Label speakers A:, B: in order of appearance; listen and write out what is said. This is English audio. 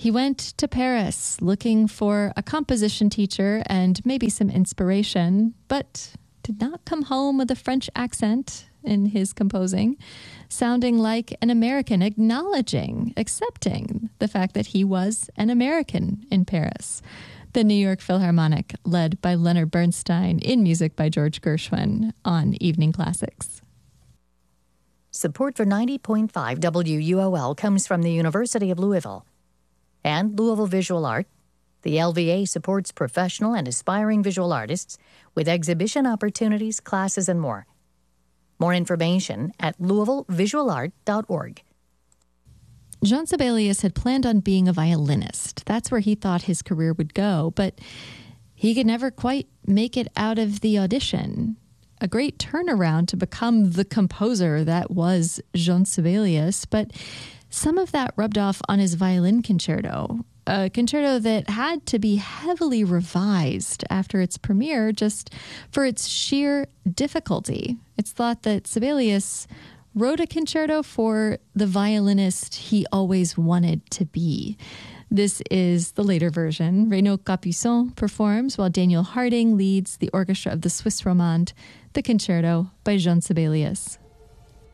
A: He went to Paris looking for a composition teacher and maybe some inspiration, but did not come home with a French accent in his composing, sounding like an American, accepting the fact that he was an American in Paris. The New York Philharmonic, led by Leonard Bernstein, in music by George Gershwin on Evening Classics.
B: Support for 90.5 WUOL comes from the University of Louisville and Louisville Visual Art. The LVA supports professional and aspiring visual artists with exhibition opportunities, classes, and more. More information at louisvillevisualart.org.
A: Jean Sibelius had planned on being a violinist. That's where he thought his career would go, but he could never quite make it out of the audition. A great turnaround to become the composer that was Jean Sibelius, but some of that rubbed off on his violin concerto, a concerto that had to be heavily revised after its premiere just for its sheer difficulty. It's thought that Sibelius wrote a concerto for the violinist he always wanted to be. This is the later version. Renaud Capuçon performs while Daniel Harding leads the orchestra of the Swiss Romande, the concerto by Jean Sibelius.